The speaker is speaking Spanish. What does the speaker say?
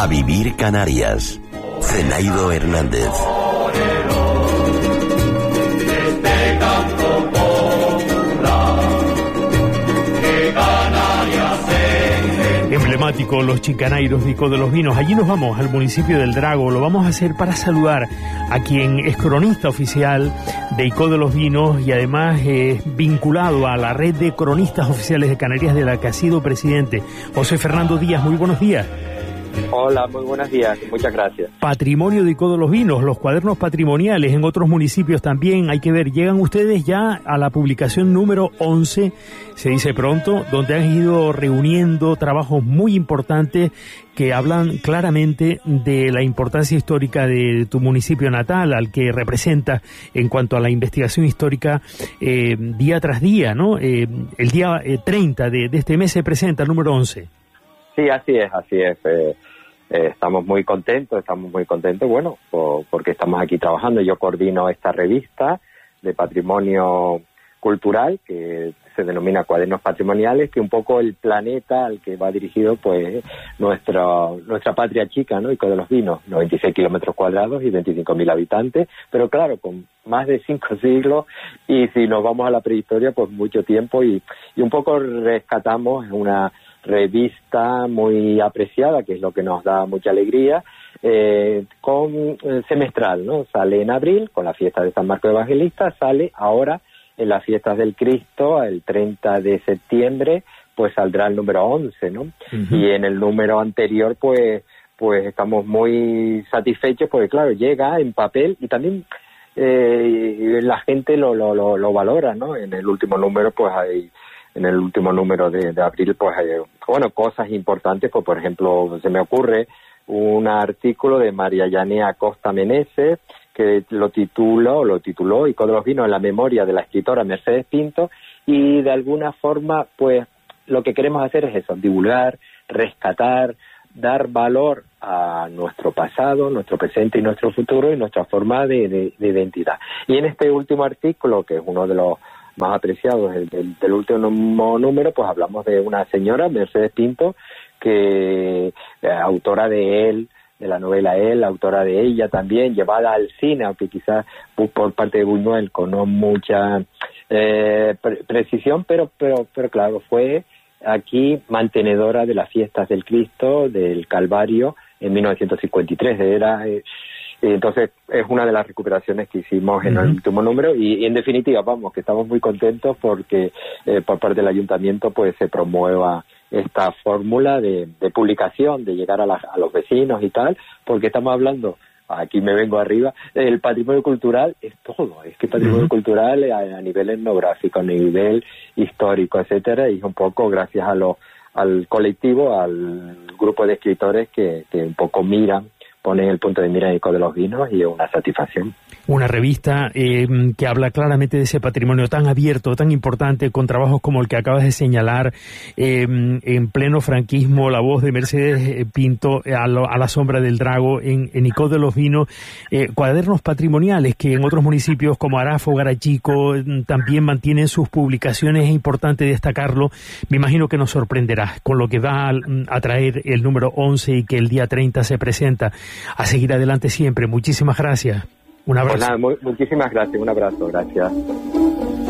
A vivir Canarias. Zenaido Hernández. Emblemático los chincanairos de Icó de los Vinos. Allí nos vamos al municipio del Drago. Lo vamos a hacer para saludar a quien es cronista oficial de Icó de los Vinos y además vinculado a la red de cronistas oficiales de Canarias de la que ha sido presidente. José Fernando Díaz, muy buenos días. Hola, muy buenos días, muchas gracias. Patrimonio de Icó de los Vinos, los cuadernos patrimoniales en otros municipios también, hay que ver, llegan ustedes ya a la publicación número 11, se dice pronto, donde han ido reuniendo trabajos muy importantes que hablan claramente de la importancia histórica de tu municipio natal, al que representa en cuanto a la investigación histórica día tras día, ¿no? El día 30 de este mes se presenta el número 11. Sí, así es. Estamos muy contentos, bueno, porque estamos aquí trabajando. Yo coordino esta revista de patrimonio cultural que se denomina Cuadernos Patrimoniales, que un poco el planeta al que va dirigido, pues, nuestra patria chica, ¿no? Icó de los Vinos, 96 kilómetros cuadrados y 25.000 habitantes, pero claro, con más de 5 siglos, y si nos vamos a la prehistoria, pues mucho tiempo, y un poco rescatamos una revista muy apreciada, que es lo que nos da mucha alegría, con semestral, ¿no? Sale en abril con la fiesta de San Marco Evangelista, sale ahora en las fiestas del Cristo, el 30 de septiembre, pues saldrá el número 11, ¿no? Uh-huh. Y en el número anterior, pues estamos muy satisfechos, porque claro, llega en papel y también la gente lo valora, ¿no? En el último número, pues en el último número de abril, pues hay, cosas importantes, pues por ejemplo, se me ocurre un artículo de María Yanea Acosta Meneses, que lo tituló Icó de los Vinos en la memoria de la escritora Mercedes Pinto, y de alguna forma, pues lo que queremos hacer es eso, divulgar, rescatar, dar valor a nuestro pasado, nuestro presente y nuestro futuro, y nuestra forma de identidad. Y en este último artículo, que es uno de los más apreciados del último número, pues hablamos de una señora, Mercedes Pinto, que autora de la novela Él, autora de ella también, llevada al cine, aunque quizás por parte de Buñuel con no mucha precisión, pero claro, fue aquí mantenedora de las fiestas del Cristo, del Calvario, en 1953, entonces es una de las recuperaciones que hicimos en el último número, y en definitiva, vamos, que estamos muy contentos porque por parte del ayuntamiento pues se promueva esta fórmula de publicación, de llegar a los vecinos y tal, porque estamos hablando, aquí me vengo arriba, el patrimonio cultural es todo, es que patrimonio cultural a nivel etnográfico, a nivel histórico, etcétera, y es un poco gracias al colectivo, al grupo de escritores que un poco ponen el punto de mira en Icó de los Vinos, y es una satisfacción. Una revista que habla claramente de ese patrimonio tan abierto, tan importante, con trabajos como el que acabas de señalar, en pleno franquismo, la voz de Mercedes Pinto, a la sombra del Drago, en Icó de los Vinos, cuadernos patrimoniales que en otros municipios como Arafo, Garachico, también mantienen sus publicaciones. Es importante destacarlo. Me imagino que nos sorprenderá con lo que va a traer el número 11 y que el día 30 se presenta. A seguir adelante siempre. Muchísimas gracias. Un abrazo. Pues nada, muchísimas gracias. Un abrazo. Gracias.